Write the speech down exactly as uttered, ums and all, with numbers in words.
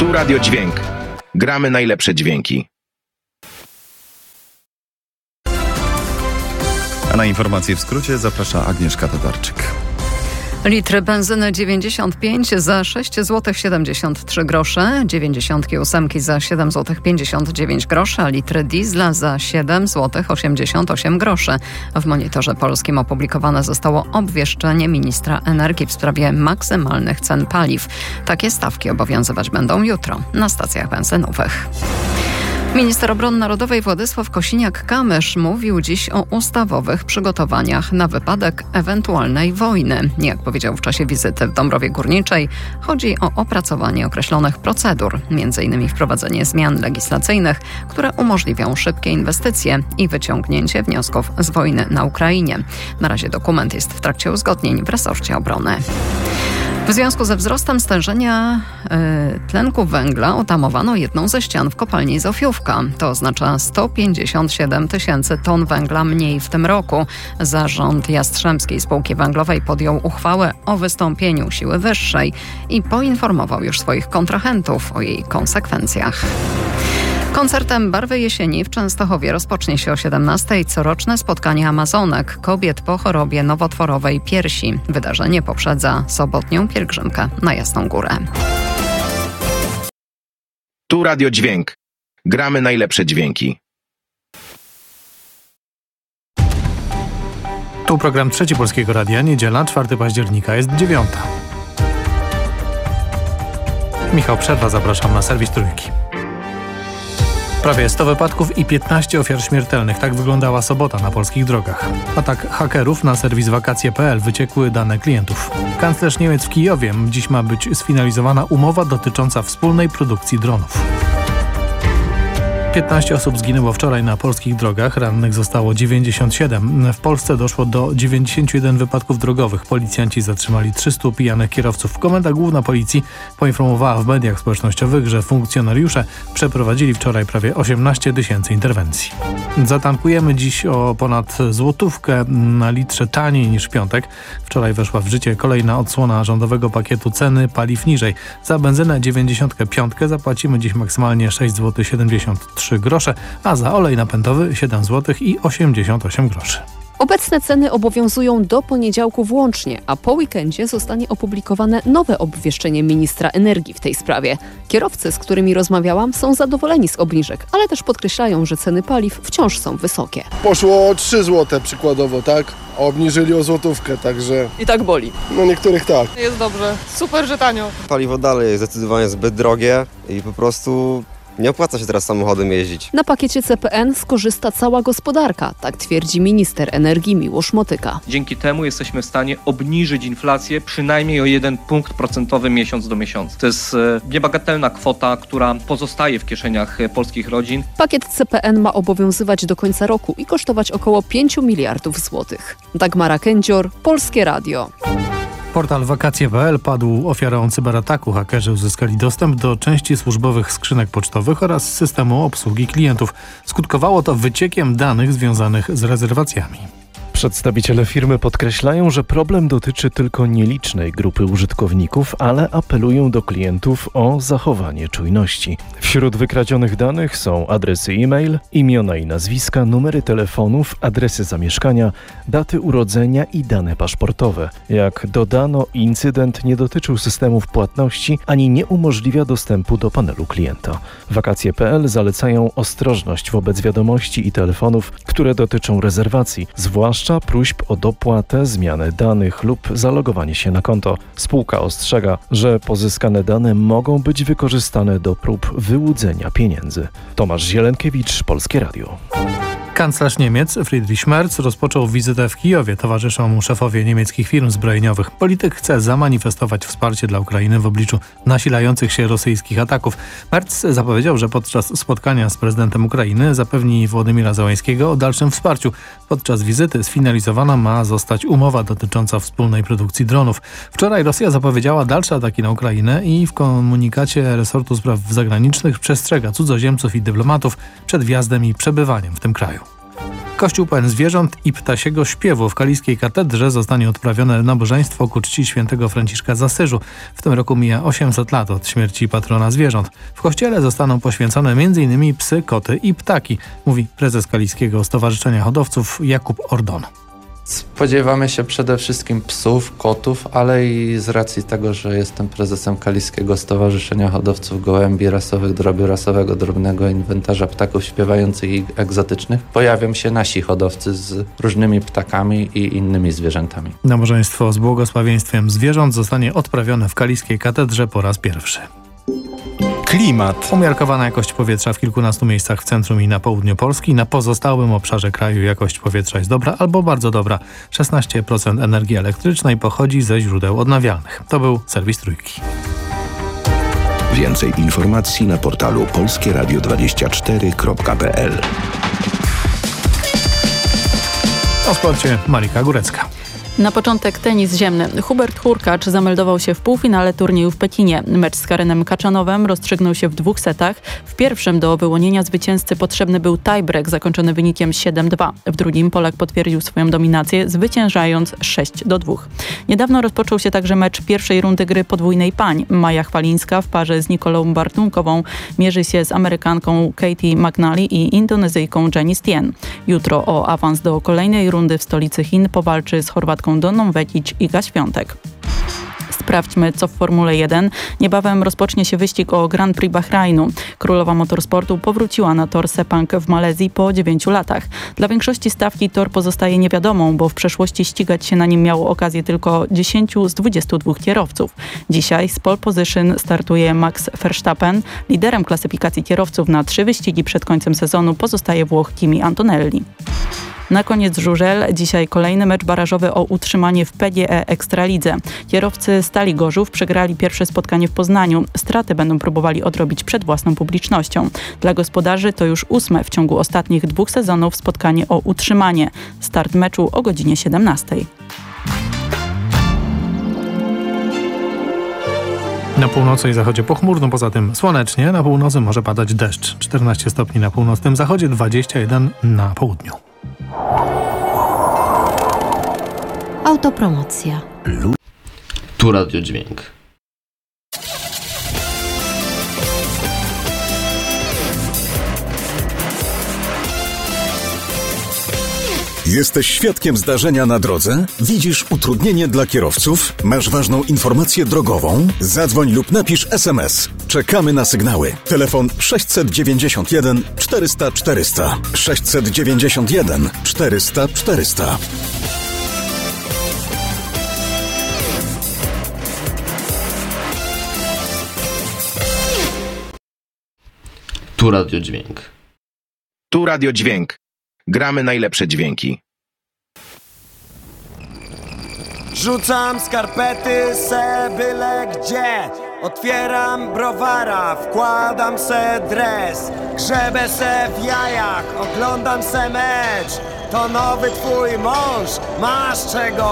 Tu Radio Dźwięk. Gramy najlepsze dźwięki. A na informacje w skrócie zaprasza Agnieszka Tatarczyk. Litr benzyny dziewięćdziesiąt pięć za sześć złotych siedemdziesiąt trzy grosze, dziewięćdziesiąt osiem za siedem złotych pięćdziesiąt dziewięć groszy, a litr diesla za siedem złotych osiemdziesiąt osiem groszy. W Monitorze Polskim opublikowane zostało obwieszczenie ministra energii w sprawie maksymalnych cen paliw. Takie stawki obowiązywać będą jutro na stacjach benzynowych. Minister Obrony Narodowej Władysław Kosiniak-Kamysz mówił dziś o ustawowych przygotowaniach na wypadek ewentualnej wojny. Jak powiedział w czasie wizyty w Dąbrowie Górniczej, chodzi o opracowanie określonych procedur, między innymi wprowadzenie zmian legislacyjnych, które umożliwią szybkie inwestycje i wyciągnięcie wniosków z wojny na Ukrainie. Na razie dokument jest w trakcie uzgodnień w resorcie obrony. W związku ze wzrostem stężenia y, tlenku węgla otamowano jedną ze ścian w kopalni Zofiówka. To oznacza sto pięćdziesiąt siedem tysięcy ton węgla mniej w tym roku. Zarząd Jastrzębskiej Spółki Węglowej podjął uchwałę o wystąpieniu siły wyższej i poinformował już swoich kontrahentów o jej konsekwencjach. Koncertem Barwy Jesieni w Częstochowie rozpocznie się o siedemnastej coroczne spotkanie Amazonek, kobiet po chorobie nowotworowej piersi. Wydarzenie poprzedza sobotnią pielgrzymkę na Jasną Górę. Tu Radio Dźwięk. Gramy najlepsze dźwięki. Tu program Trzeci Polskiego Radia, niedziela, czwartego października, jest dziewiąta. Michał Przerwa, zapraszam na serwis Trójki. Prawie sto wypadków i piętnaście ofiar śmiertelnych. Tak wyglądała sobota na polskich drogach. Atak hakerów na serwis wakacje kropka p l, wyciekły dane klientów. Kanclerz Niemiec w Kijowie. Dziś ma być sfinalizowana umowa dotycząca wspólnej produkcji dronów. piętnaście osób zginęło wczoraj na polskich drogach, rannych zostało dziewięćdziesiąt siedem. W Polsce doszło do dziewięćdziesięciu jeden wypadków drogowych. Policjanci zatrzymali trzystu pijanych kierowców. Komenda Główna Policji poinformowała w mediach społecznościowych, że funkcjonariusze przeprowadzili wczoraj prawie osiemnaście tysięcy interwencji. Zatankujemy dziś o ponad złotówkę na litrze taniej niż w piątek. Wczoraj weszła w życie kolejna odsłona rządowego pakietu ceny paliw niżej. Za benzynę dziewięćdziesiąt pięć zapłacimy dziś maksymalnie sześć złotych siedemdziesiąt trzy grosze, a za olej napędowy siedem złotych osiemdziesiąt osiem groszy. Obecne ceny obowiązują do poniedziałku włącznie, a po weekendzie zostanie opublikowane nowe obwieszczenie ministra energii w tej sprawie. Kierowcy, z którymi rozmawiałam, są zadowoleni z obniżek, ale też podkreślają, że ceny paliw wciąż są wysokie. Poszło o trzy złote przykładowo, tak? A obniżyli o złotówkę, także... I tak boli. No niektórych tak. Jest dobrze. Super, że tanio. Paliwo dalej jest zdecydowanie zbyt drogie i po prostu... nie opłaca się teraz samochodem jeździć. Na pakiecie C P N skorzysta cała gospodarka, tak twierdzi minister energii Miłosz Motyka. Dzięki temu jesteśmy w stanie obniżyć inflację przynajmniej o jeden punkt procentowy miesiąc do miesiąca. To jest e, niebagatelna kwota, która pozostaje w kieszeniach e, polskich rodzin. Pakiet C P N ma obowiązywać do końca roku i kosztować około pięć miliardów złotych. Dagmara Kędzior, Polskie Radio. Portal wakacje kropka p l padł ofiarą cyberataku. Hakerzy uzyskali dostęp do części służbowych skrzynek pocztowych oraz systemu obsługi klientów. Skutkowało to wyciekiem danych związanych z rezerwacjami. Przedstawiciele firmy podkreślają, że problem dotyczy tylko nielicznej grupy użytkowników, ale apelują do klientów o zachowanie czujności. Wśród wykradzionych danych są adresy e-mail, imiona i nazwiska, numery telefonów, adresy zamieszkania, daty urodzenia i dane paszportowe. Jak dodano, incydent nie dotyczył systemów płatności ani nie umożliwia dostępu do panelu klienta. Wakacje kropka p l zalecają ostrożność wobec wiadomości i telefonów, które dotyczą rezerwacji, zwłaszcza próśb o dopłatę, zmianę danych lub zalogowanie się na konto. Spółka ostrzega, że pozyskane dane mogą być wykorzystane do prób wyłudzenia pieniędzy. Tomasz Zielenkiewicz, Polskie Radio. Kanclerz Niemiec Friedrich Merz rozpoczął wizytę w Kijowie. Towarzyszą mu szefowie niemieckich firm zbrojeniowych. Polityk chce zamanifestować wsparcie dla Ukrainy w obliczu nasilających się rosyjskich ataków. Merz zapowiedział, że podczas spotkania z prezydentem Ukrainy zapewni Wołodymyra Zełańskiego o dalszym wsparciu. Podczas wizyty sfinalizowana ma zostać umowa dotycząca wspólnej produkcji dronów. Wczoraj Rosja zapowiedziała dalsze ataki na Ukrainę i w komunikacie resortu spraw zagranicznych przestrzega cudzoziemców i dyplomatów przed wjazdem i przebywaniem w tym kraju. Kościół pełen zwierząt i ptasiego śpiewu. W Kaliskiej Katedrze zostanie odprawione nabożeństwo ku czci świętego Franciszka z Asyżu. W tym roku mija osiemset lat od śmierci patrona zwierząt. W kościele zostaną poświęcone m.in. psy, koty i ptaki, mówi prezes Kaliskiego Stowarzyszenia Hodowców Jakub Ordon. Spodziewamy się przede wszystkim psów, kotów, ale i z racji tego, że jestem prezesem Kaliskiego Stowarzyszenia Hodowców Gołębi Rasowych, Drobiu Rasowego, Drobnego Inwentarza Ptaków Śpiewających i Egzotycznych, pojawią się nasi hodowcy z różnymi ptakami i innymi zwierzętami. Nabożeństwo z błogosławieństwem zwierząt zostanie odprawione w Kaliskiej Katedrze po raz pierwszy. Klimat. Umiarkowana jakość powietrza w kilkunastu miejscach w centrum i na południu Polski. Na pozostałym obszarze kraju jakość powietrza jest dobra albo bardzo dobra. szesnaście procent energii elektrycznej pochodzi ze źródeł odnawialnych. To był serwis Trójki. Więcej informacji na portalu polskie radio dwadzieścia cztery kropka p l. O sporcie Marika Górecka. Na początek tenis ziemny. Hubert Hurkacz zameldował się w półfinale turnieju w Pekinie. Mecz z Karenem Kaczanowem rozstrzygnął się w dwóch setach. W pierwszym do wyłonienia zwycięzcy potrzebny był tiebreak zakończony wynikiem siedem dwa. W drugim Polak potwierdził swoją dominację, zwyciężając sześć do dwóch. Niedawno rozpoczął się także mecz pierwszej rundy gry podwójnej pań. Maja Chwalińska w parze z Nikolą Bartunkową mierzy się z Amerykanką Katie McNally i Indonezyjką Jenny Stien. Jutro o awans do kolejnej rundy w stolicy Chin powalczy z Chorwatką Donną Vekic i Iga Świątek. Sprawdźmy, co w Formule jeden. Niebawem rozpocznie się wyścig o Grand Prix Bahrajnu. Królowa motorsportu powróciła na tor Sepang w Malezji po dziewięciu latach. Dla większości stawki tor pozostaje niewiadomą, bo w przeszłości ścigać się na nim miało okazję tylko dziesięciu z dwudziestu dwóch kierowców. Dzisiaj z pole position startuje Max Verstappen. Liderem klasyfikacji kierowców na trzy wyścigi przed końcem sezonu pozostaje Włoch Kimi Antonelli. Na koniec żużel. Dzisiaj kolejny mecz barażowy o utrzymanie w P G E Ekstralidze. Kierowcy Stali Gorzów przegrali pierwsze spotkanie w Poznaniu. Straty będą próbowali odrobić przed własną publicznością. Dla gospodarzy to już ósme w ciągu ostatnich dwóch sezonów spotkanie o utrzymanie. Start meczu o godzinie siedemnastej. Na północy i zachodzie pochmurno, poza tym słonecznie. Na północy może padać deszcz. czternaście stopni na północnym zachodzie, dwadzieścia jeden na południu. Autopromocja. Tu Radio Dźwięk. Jesteś świadkiem zdarzenia na drodze? Widzisz utrudnienie dla kierowców? Masz ważną informację drogową? Zadzwoń lub napisz es em es. Czekamy na sygnały. Telefon sześćset dziewięćdziesiąt jeden czterysta czterysta. sześćset dziewięćdziesiąt jeden czterysta czterysta. Tu Radio Dźwięk. Tu Radio Dźwięk. Gramy najlepsze dźwięki. Rzucam skarpety se byle gdzie. Otwieram browara, wkładam se dres. Grzebę se w jajach, oglądam se mecz. To nowy twój mąż, masz czego